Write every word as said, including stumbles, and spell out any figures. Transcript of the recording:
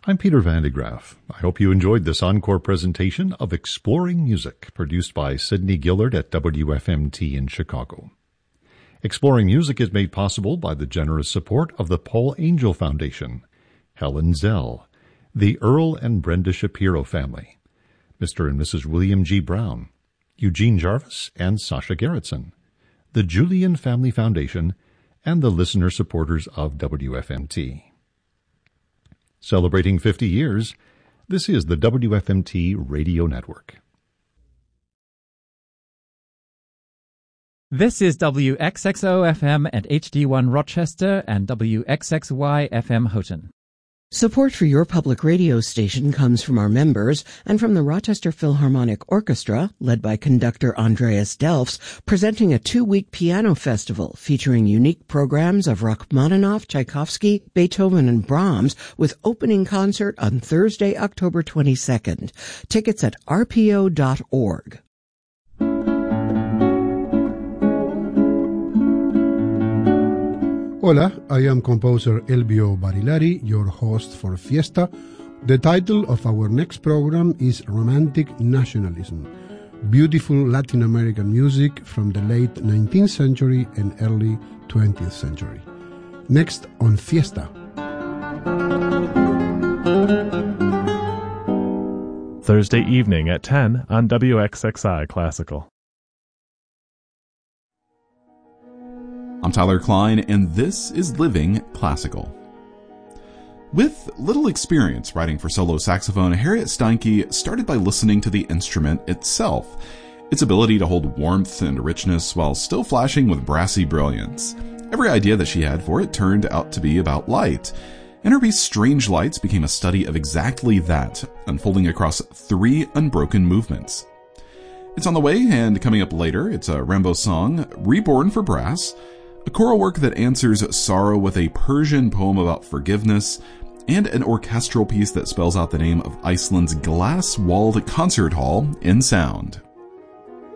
I'm Peter Van de Graaf. I hope you enjoyed this encore presentation of Exploring Music, produced by Sidney Gillard at W F M T in Chicago. Exploring Music is made possible by the generous support of the Paul Angel Foundation, Helen Zell, the Earl and Brenda Shapiro family, Mister and Missus William G. Brown, Eugene Jarvis and Sasha Gerritsen, the Julian Family Foundation, and the listener supporters of W F M T. Celebrating fifty years, this is the W F M T Radio Network. This is W X X O F M at H D one Rochester and W X X Y F M Houghton. Support for your public radio station comes from our members and from the Rochester Philharmonic Orchestra, led by conductor Andreas Delfs, presenting a two-week piano festival featuring unique programs of Rachmaninoff, Tchaikovsky, Beethoven, and Brahms, with opening concert on Thursday, October twenty-second. Tickets at R P O dot org. Hola, I am composer Elvio Barilari, your host for Fiesta. The title of our next program is Romantic Nationalism, beautiful Latin American music from the late nineteenth century and early twentieth century. Next on Fiesta. Thursday evening at ten on W X X I Classical. I'm Tyler Klein, and this is Living Classical. With little experience writing for solo saxophone, Harriet Steinke started by listening to the instrument itself, its ability to hold warmth and richness while still flashing with brassy brilliance. Every idea that she had for it turned out to be about light, and her piece Strange Lights became a study of exactly that, unfolding across three unbroken movements. It's on the way, and coming up later, it's a Rimbaud song, Reborn for Brass, a choral work that answers sorrow with a Persian poem about forgiveness, and an orchestral piece that spells out the name of Iceland's glass-walled concert hall in sound.